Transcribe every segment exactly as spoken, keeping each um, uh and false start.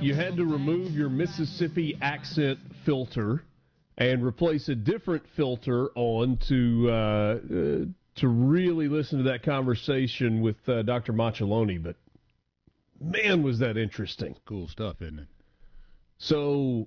you had to remove your Mississippi accent filter and replace a different filter on to uh, uh, to really listen to that conversation with uh, Doctor Macelloni. But man, was that interesting! Cool stuff, isn't it? So,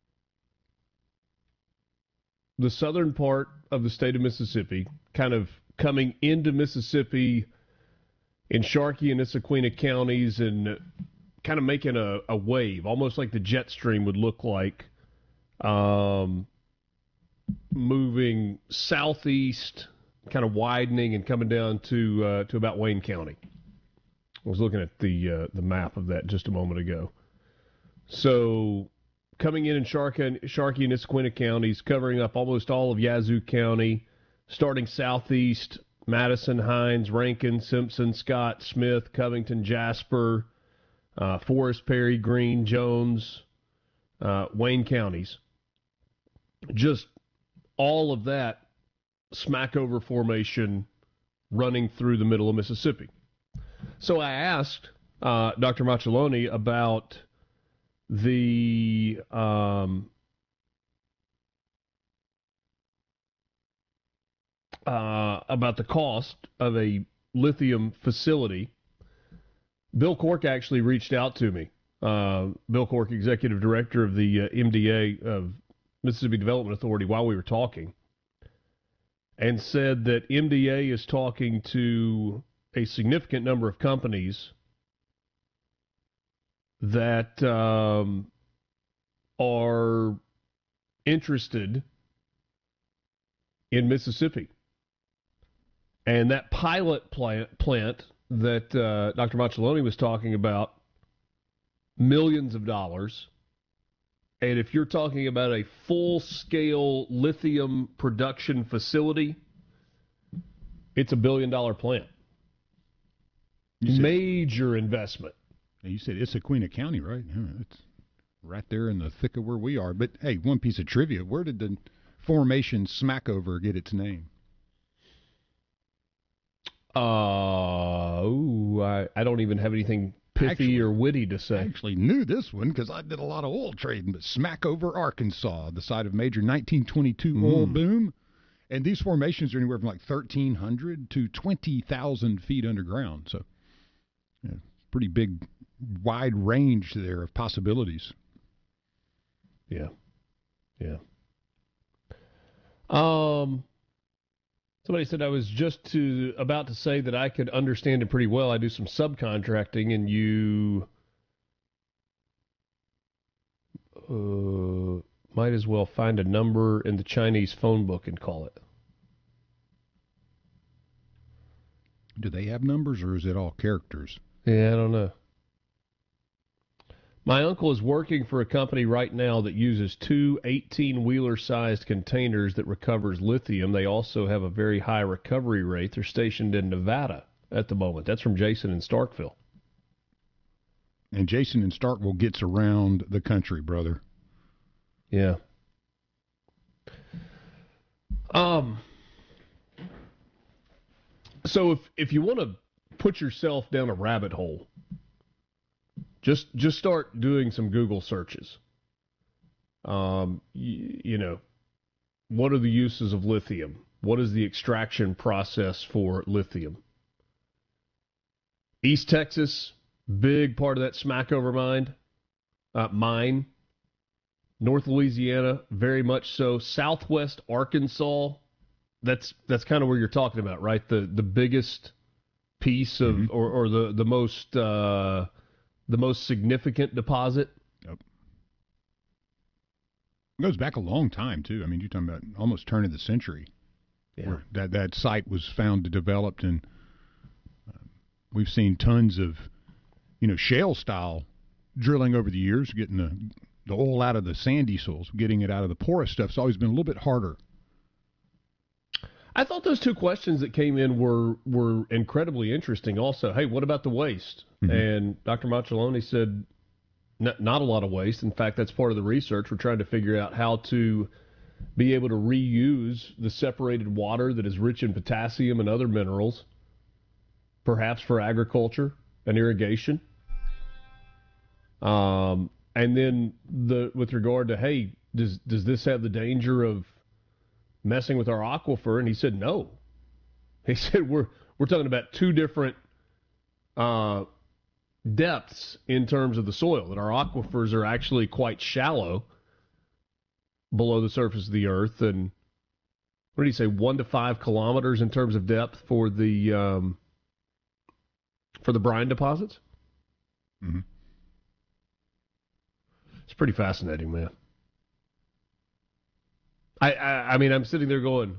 the southern part of the state of Mississippi, kind of coming into Mississippi in Sharkey and Issaquena counties, and kind of making a, a wave, almost like the jet stream would look like, um, moving southeast, kind of widening and coming down to uh, to about Wayne County. I was looking at the uh, the map of that just a moment ago. So coming in in Sharkey, Sharkey and Issaquena counties, covering up almost all of Yazoo County, starting southeast, Madison, Hines, Rankin, Simpson, Scott, Smith, Covington, Jasper, uh, Forest, Perry, Greene, Jones, uh, Wayne counties. Just all of that smackover formation running through the middle of Mississippi. So I asked uh, Doctor Macelloni about the um, uh, about the cost of a lithium facility. Bill Cork actually reached out to me. Uh, Bill Cork, executive director of the uh, M D A of Mississippi Development Authority, while we were talking, and said that M D A is talking to a significant number of companies that um, are interested in Mississippi. And that pilot plant, plant that uh, Doctor Macelloni was talking about, millions of dollars. And if you're talking about a full-scale lithium production facility, it's a billion-dollar plant. Said, Major investment. You said Issaquena County, right? Yeah, it's right there in the thick of where we are. But, hey, one piece of trivia. Where did the formation Smackover get its name? Uh, ooh, I, I don't even have anything pithy actually, or witty to say. I actually knew this one because I did a lot of oil trading. But Smackover, Arkansas, the site of major nineteen twenty-two mm. oil boom. And these formations are anywhere from like thirteen hundred to twenty thousand feet underground. So, yeah, pretty big, wide range there of possibilities. Yeah. Yeah. Um... Somebody said I was just to, about to say that I could understand it pretty well. I do some subcontracting, and you uh, might as well find a number in the Chinese phone book and call it. Do they have numbers, or is it all characters? Yeah, I don't know. My uncle is working for a company right now that uses two eighteen-wheeler-sized containers that recovers lithium. They also have a very high recovery rate. They're stationed in Nevada at the moment. That's from Jason in Starkville. And Jason in Starkville gets around the country, brother. Yeah. Um. So if if you want to put yourself down a rabbit hole, Just just start doing some Google searches. Um, you, you know, what are the uses of lithium? What is the extraction process for lithium? East Texas, big part of that Smackover mine. Uh, mine. North Louisiana, very much so. Southwest Arkansas, that's that's kind of where you're talking about, right? The the biggest piece of, mm-hmm. or, or the the most. Uh, The most significant deposit? Yep. It goes back a long time, too. I mean, you're talking about almost turn of the century. Yeah. Where that, that site was found and developed, and uh, we've seen tons of, you know, shale-style drilling over the years, getting the, the oil out of the sandy soils, getting it out of the porous stuff. It's always been a little bit harder. I thought those two questions that came in were were incredibly interesting also. Hey, what about the waste? Mm-hmm. And Doctor Macelloni said n- not a lot of waste. In fact, that's part of the research. We're trying to figure out how to be able to reuse the separated water that is rich in potassium and other minerals, perhaps for agriculture and irrigation. Um, and then the with regard to, hey, does does this have the danger of messing with our aquifer? And he said no. He said we're we're talking about two different uh, depths in terms of the soil, that our aquifers are actually quite shallow below the surface of the earth, and what did he say, one to five kilometers in terms of depth for the um, for the brine deposits? Mm-hmm. It's pretty fascinating, man. I, I I mean, I'm sitting there going,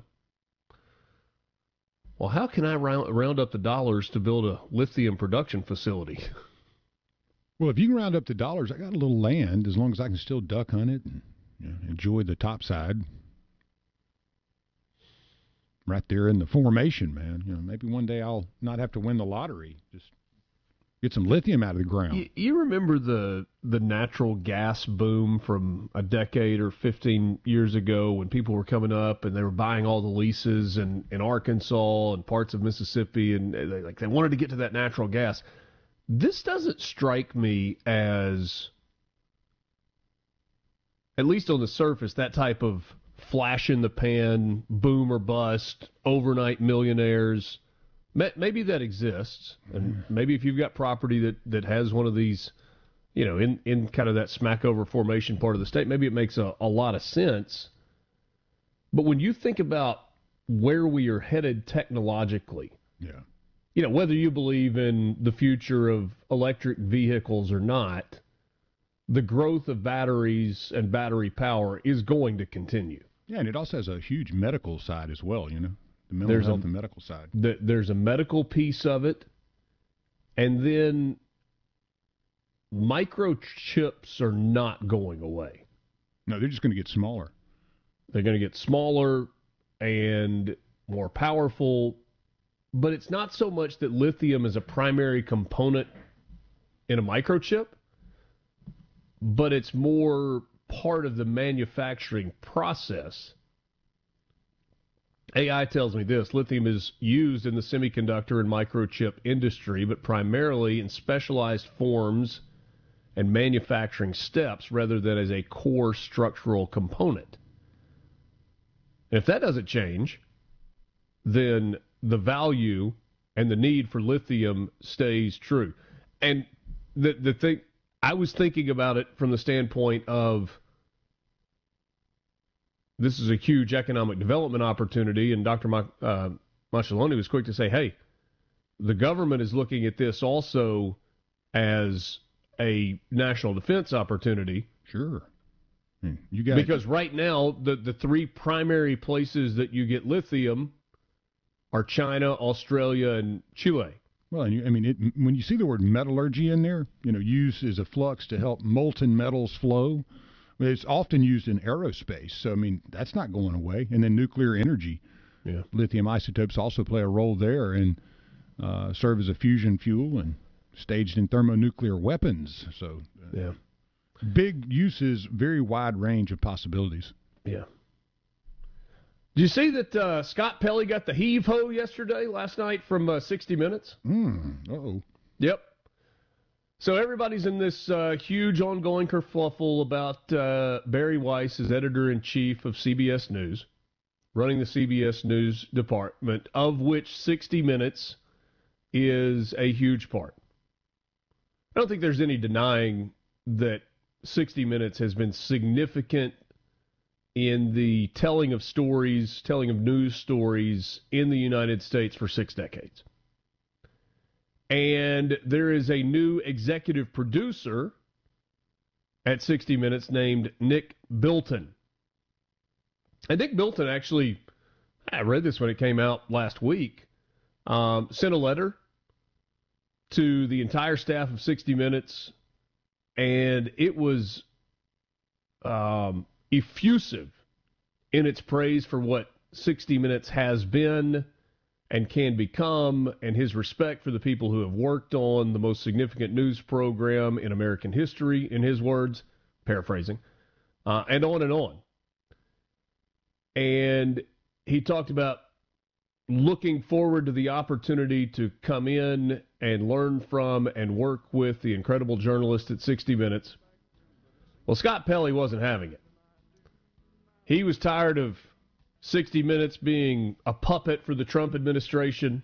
well, how can I round, round up the dollars to build a lithium production facility? Well, if you can round up the dollars, I got a little land, as long as I can still duck hunt it and you know, enjoy the topside. Right there in the formation, man. You know, maybe one day I'll not have to win the lottery. Just get some lithium out of the ground. You, you remember the the natural gas boom from a decade or fifteen years ago when people were coming up and they were buying all the leases in, in Arkansas and parts of Mississippi, and they, like they wanted to get to that natural gas. This doesn't strike me as, at least on the surface, that type of flash in the pan, boom or bust, overnight millionaires. Maybe that exists, and maybe if you've got property that, that has one of these, you know, in, in kind of that Smackover formation part of the state, maybe it makes a, a lot of sense. But when you think about where we are headed technologically, yeah, you know, whether you believe in the future of electric vehicles or not, the growth of batteries and battery power is going to continue. Yeah, and it also has a huge medical side as well, you know, the mental there's health a, and medical side. The, there's a medical piece of it, and then microchips are not going away. No, they're just going to get smaller. They're going to get smaller and more powerful, but it's not so much that lithium is a primary component in a microchip, but it's more part of the manufacturing process. A I tells me this: lithium is used in the semiconductor and microchip industry, but primarily in specialized forms and manufacturing steps rather than as a core structural component. And if that doesn't change, then the value and the need for lithium stays true. And the the thing, I was thinking about it from the standpoint of, this is a huge economic development opportunity, and Doctor Ma- uh, Macelloni was quick to say, hey, the government is looking at this also as a national defense opportunity. Sure. You got because right now, the, the three primary places that you get lithium are China, Australia, and Chile. Well, and you, I mean, it, when you see the word metallurgy in there, you know, used as a flux to help molten metals flow, I mean, it's often used in aerospace. So, I mean, that's not going away. And then nuclear energy. Yeah. Lithium isotopes also play a role there and uh, serve as a fusion fuel and staged in thermonuclear weapons. So, uh, yeah. Big uses, very wide range of possibilities. Yeah. Did you see that uh, Scott Pelley got the heave-ho yesterday, last night, from uh, sixty minutes? Mm, uh-oh. Yep. So everybody's in this uh, huge ongoing kerfluffle about uh, Barry Weiss as editor-in-chief of C B S News, running the C B S News department, of which sixty minutes is a huge part. I don't think there's any denying that sixty minutes has been significant in the telling of stories, telling of news stories in the United States for six decades. And there is a new executive producer at sixty minutes named Nick Bilton. And Nick Bilton actually, I read this when it came out last week, um, sent a letter to the entire staff of sixty minutes, and it was um, effusive in its praise for what sixty minutes has been and can become, and his respect for the people who have worked on the most significant news program in American history, in his words, paraphrasing, uh, and on and on. And he talked about looking forward to the opportunity to come in and learn from and work with the incredible journalists at sixty minutes. Well, Scott Pelley wasn't having it. He was tired of sixty minutes being a puppet for the Trump administration.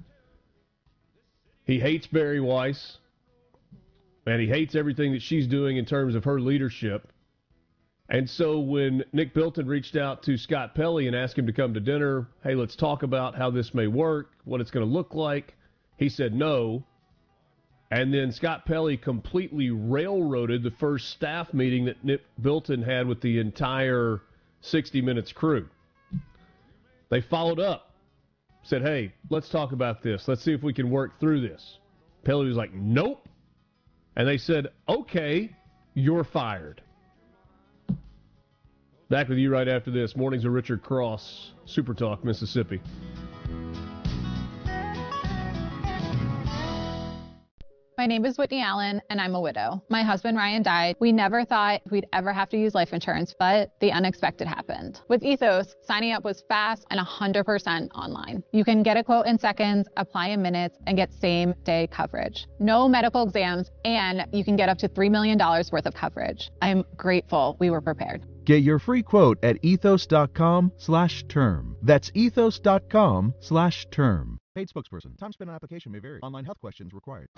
He hates Barry Weiss, and he hates everything that she's doing in terms of her leadership. And so when Nick Bilton reached out to Scott Pelley and asked him to come to dinner, hey, let's talk about how this may work, what it's going to look like, he said no. And then Scott Pelley completely railroaded the first staff meeting that Nick Bilton had with the entire sixty minutes crew. They followed up, said, hey, let's talk about this. Let's see if we can work through this. Pelley was like, nope. And they said, okay, you're fired. Back with you right after this. Mornings of Richard Cross, Super Talk, Mississippi. My name is Whitney Allen, and I'm a widow. My husband, Ryan, died. We never thought we'd ever have to use life insurance, but the unexpected happened. With Ethos, signing up was fast and one hundred percent online. You can get a quote in seconds, apply in minutes, and get same-day coverage. No medical exams, and you can get up to three million dollars worth of coverage. I'm grateful we were prepared. Get your free quote at ethos.com slash term. That's ethos.com slash term. Paid spokesperson. Time spent on application may vary. Online health questions required.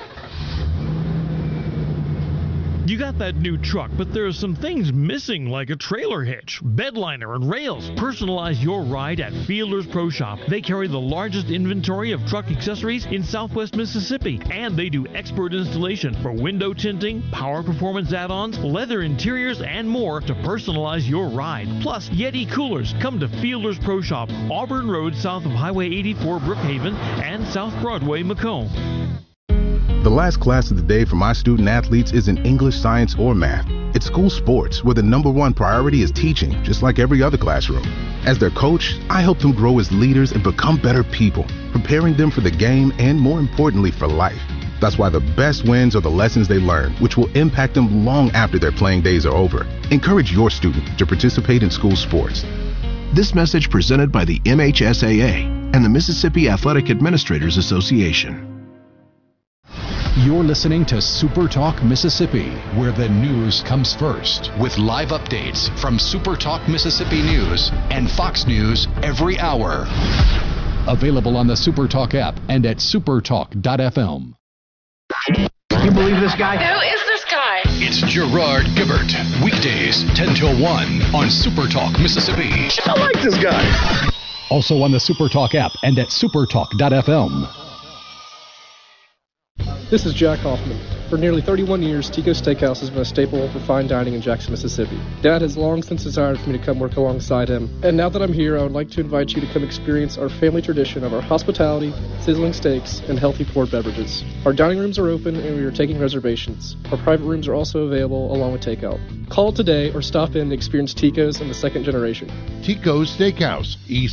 You got that new truck, but there are some things missing like a trailer hitch, bed liner, and rails. Personalize your ride at Fielders Pro Shop. They carry the largest inventory of truck accessories in Southwest Mississippi, and they do expert installation for window tinting, power performance add-ons, leather interiors, and more to personalize your ride. Plus, Yeti coolers. Come to Fielders Pro Shop, Auburn Road south of Highway eighty-four, Brookhaven, and South Broadway, Macomb. The last class of the day for my student athletes isn't English, science, or math. It's school sports, where the number one priority is teaching, just like every other classroom. As their coach, I help them grow as leaders and become better people, preparing them for the game and, more importantly, for life. That's why the best wins are the lessons they learn, which will impact them long after their playing days are over. Encourage your student to participate in school sports. This message presented by the M H S A A and the Mississippi Athletic Administrators Association. You're listening to Super Talk Mississippi, where the news comes first, with live updates from Super Talk Mississippi News and Fox News every hour. Available on the Super Talk app and at supertalk dot f m. Can you believe this guy? Who is this guy? It's Gerard Gibbert, weekdays ten till one on Super Talk Mississippi. I like this guy. Also on the Super Talk app and at supertalk dot f m. This is Jack Hoffman. For nearly thirty-one years, Tico's Steakhouse has been a staple for fine dining in Jackson, Mississippi. Dad has long since desired for me to come work alongside him, and now that I'm here, I would like to invite you to come experience our family tradition of our hospitality, sizzling steaks, and healthy poured beverages. Our dining rooms are open, and we are taking reservations. Our private rooms are also available, along with takeout. Call today or stop in to experience Tico's and the second generation. Tico's Steakhouse, East